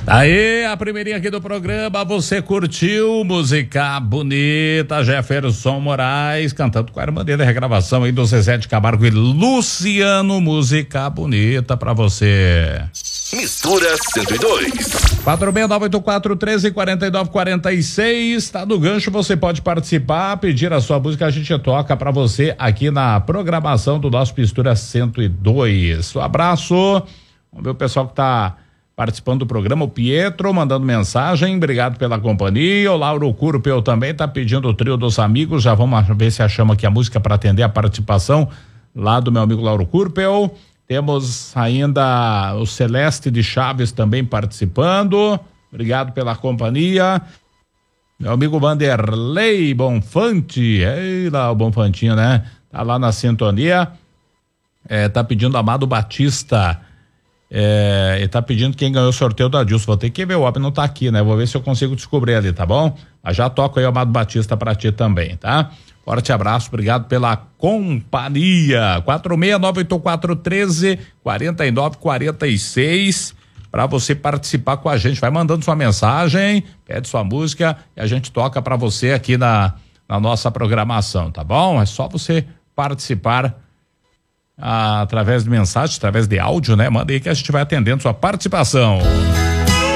Aí, a primeirinha aqui do programa, você curtiu música bonita, Jefferson Moraes cantando com a irmã dele, a regravação aí do Zezé de Camargo e Luciano, música bonita pra você. Mistura 102. 46984134946, tá no gancho, você pode participar, pedir a sua música, a gente toca pra você aqui na programação do nosso Mistura 102. Um abraço, vamos ver o pessoal que tá participando do programa, o Pietro mandando mensagem, obrigado pela companhia, o Lauro Curpel também tá pedindo o trio dos amigos, já vamos ver se achamos aqui a música para atender a participação lá do meu amigo Lauro Curpel. Temos ainda o Celeste de Chaves também participando, obrigado pela companhia, meu amigo Vanderlei Bonfante, ei lá o Bonfantinho, né? Tá lá na sintonia, tá pedindo Amado Batista. Ele tá pedindo quem ganhou o sorteio da Dilson. Vou ter que ver, o homem não tá aqui, né? Vou ver se eu consigo descobrir ali, tá bom? Mas já toco aí o Amado Batista pra ti também, tá? Forte abraço, obrigado pela companhia. 46984134946 pra você participar com a gente. Vai mandando sua mensagem, pede sua música e a gente toca pra você aqui na nossa programação, tá bom? É só você participar através de mensagem, através de áudio, né? Manda aí que a gente vai atendendo sua participação.